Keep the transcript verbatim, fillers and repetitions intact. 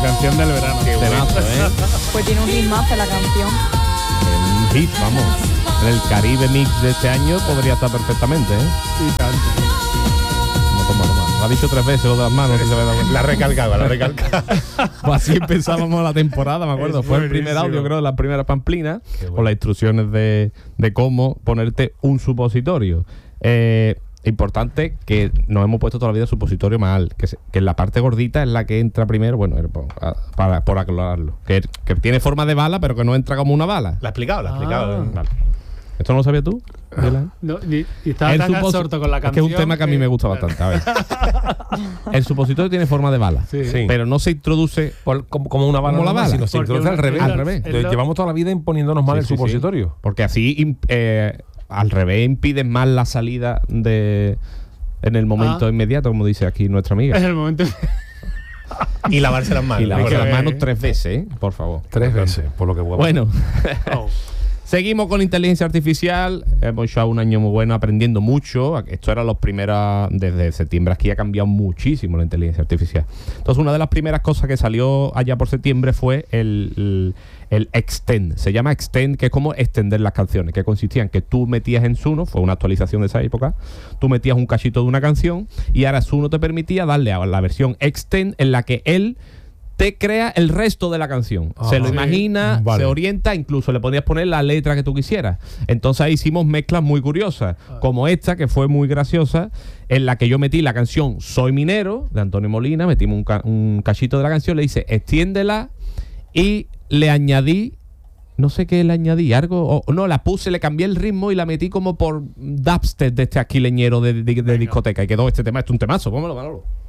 canción del verano. Qué temazo, ¿eh? Pues tiene un ritmazo la canción. Un hit, vamos. En el Caribe Mix de este año podría estar perfectamente, ¿eh? Y tanto. Toma, toma, toma. Lo ha dicho tres veces lo de las manos. Si se me da cuenta. La recalcaba, la recalcaba. Pues así empezábamos la temporada, me acuerdo. Es Fue el primer buenísimo. audio, creo, de la primera pamplina, Qué bueno. con las instrucciones de, de cómo ponerte un supositorio. Eh, importante que nos hemos puesto toda la vida supositorio mal, que, se- que en la parte gordita es la que entra primero, bueno, era por, a- para, por aclararlo. Que, que tiene forma de bala, pero que no entra como una bala. La ha explicado, la ha explicado. Ah. Vale. ¿Esto no lo sabías tú? Dylan? No, y, y estaba El tan suposi- absorto con la es que canción. es un tema que a mí me gusta bastante. A ver. El supositorio tiene forma de bala, Sí. Sí. pero no se introduce. Por- como, como una bala, Como la normal, bala. sino se Porque introduce al una- revés. al revés. es lo- Llevamos toda la vida imponiéndonos mal Sí, el sí, sí. supositorio. Porque así im- eh, al revés impides más la salida de en el momento Ah. inmediato, como dice aquí nuestra amiga. En el momento. Y lavarse las manos. Y lavarse que las ver. manos tres veces, ¿eh? Por favor. Tres veces, por lo que huevo. Bueno, Oh. seguimos con inteligencia artificial. Hemos hecho un año muy bueno aprendiendo mucho. Esto era los primeros, desde septiembre aquí ha cambiado muchísimo la inteligencia artificial. Entonces, una de las primeras cosas que salió allá por septiembre fue el, el, el Extend. Se llama Extend, que es como extender las canciones, que consistía en que tú metías en Suno, fue una actualización de esa época, tú metías un cachito de una canción y ahora Suno te permitía darle a la versión Extend en la que él te crea el resto de la canción. Ah, se lo sí. imagina, Vale. se orienta, incluso le podías poner la letra que tú quisieras. Entonces ahí hicimos mezclas muy curiosas, como esta, que fue muy graciosa, en la que yo metí la canción Soy Minero, de Antonio Molina, metimos un, ca- un cachito de la canción, le hice extiéndela y le añadí, no sé qué le añadí, algo, o no, la puse, le cambié el ritmo y la metí como por dubstep de este aquileñero de, de- de discoteca y quedó este tema, esto es un temazo, póngalo, Manolo.